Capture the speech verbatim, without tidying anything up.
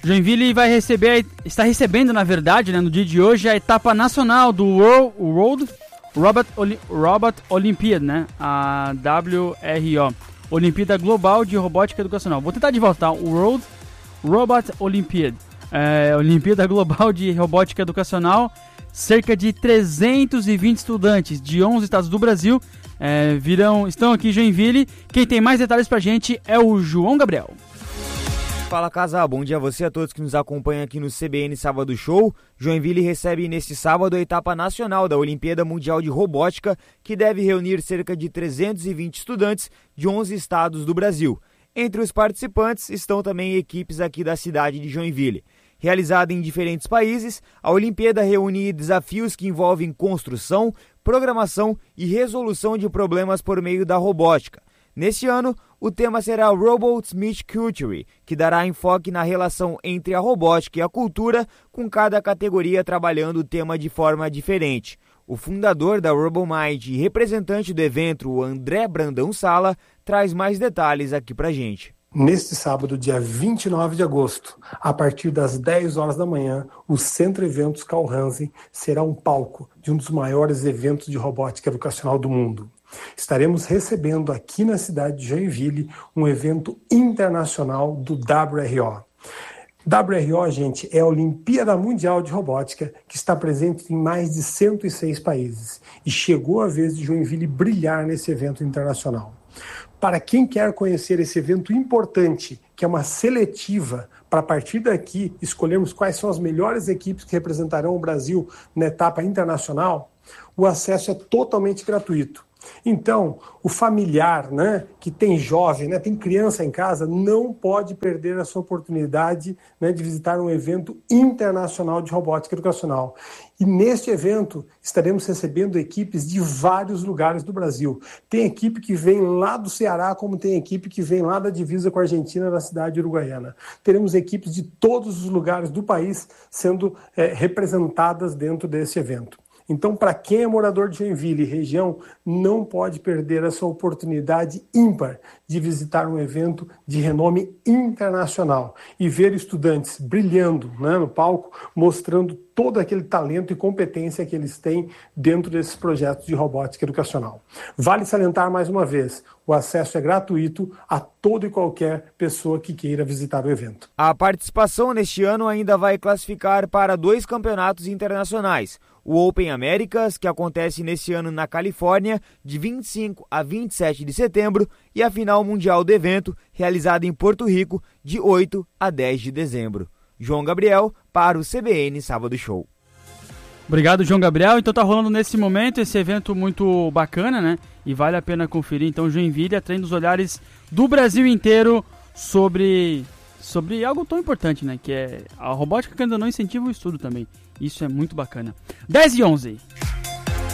Joinville vai receber, está recebendo, na verdade, né, no dia de hoje, a etapa nacional do World, World Robot, Oli, Robot Olympiad, né, a W R O, Olimpíada Global de Robótica Educacional. Vou tentar de volta, o World Robot Olympiad, é, Olimpíada Global de Robótica Educacional. Cerca de trezentos e vinte estudantes de onze estados do Brasil é, virão, estão aqui em Joinville. Quem tem mais detalhes pra gente é o João Gabriel. Fala, casal, bom dia a você, a todos que nos acompanham aqui no C B N Sábado Show. Joinville recebe neste sábado a etapa nacional da Olimpíada Mundial de Robótica, que deve reunir cerca de trezentos e vinte estudantes de onze estados do Brasil. Entre os participantes estão também equipes aqui da cidade de Joinville. Realizada em diferentes países, a Olimpíada reúne desafios que envolvem construção, programação e resolução de problemas por meio da robótica. Neste ano, o tema será Robots Meet Culture, que dará enfoque na relação entre a robótica e a cultura, com cada categoria trabalhando o tema de forma diferente. O fundador da RoboMind e representante do evento, o André Brandão Sala, traz mais detalhes aqui pra gente. Neste sábado, dia vinte e nove de agosto, a partir das dez horas da manhã, o Centro Eventos Carl Hansen será um palco de um dos maiores eventos de robótica educacional do mundo. Estaremos recebendo aqui na cidade de Joinville um evento internacional do W R O. W R O, gente, é a Olimpíada Mundial de Robótica, que está presente em mais de cento e seis países. E chegou a vez de Joinville brilhar nesse evento internacional. Para quem quer conhecer esse evento importante, que é uma seletiva, para a partir daqui escolhermos quais são as melhores equipes que representarão o Brasil na etapa internacional, o acesso é totalmente gratuito. Então, o familiar, né, que tem jovem, né, tem criança em casa, não pode perder essa oportunidade, né, de visitar um evento internacional de robótica educacional. E neste evento estaremos recebendo equipes de vários lugares do Brasil. Tem equipe que vem lá do Ceará, como tem equipe que vem lá da divisa com a Argentina, na cidade de Uruguaiana. Teremos equipes de todos os lugares do país sendo é, representadas dentro desse evento. Então, para quem é morador de Joinville e região, não pode perder essa oportunidade ímpar de visitar um evento de renome internacional e ver estudantes brilhando, né, no palco, mostrando todo aquele talento e competência que eles têm dentro desses projetos de robótica educacional. Vale salientar mais uma vez, o acesso é gratuito a toda e qualquer pessoa que queira visitar o evento. A participação neste ano ainda vai classificar para dois campeonatos internacionais. O Open Americas, que acontece neste ano na Califórnia, de vinte e cinco a vinte e sete de setembro, e a final mundial do evento, realizada em Porto Rico, de oito a dez de dezembro. João Gabriel, para o C B N Sábado Show. Obrigado, João Gabriel. Então tá rolando nesse momento esse evento muito bacana, né? E vale a pena conferir. Então, Joinville atraindo os olhares do Brasil inteiro sobre, sobre algo tão importante, né? Que é a robótica, que ainda não incentiva o estudo também. Isso é muito bacana. dez e onze.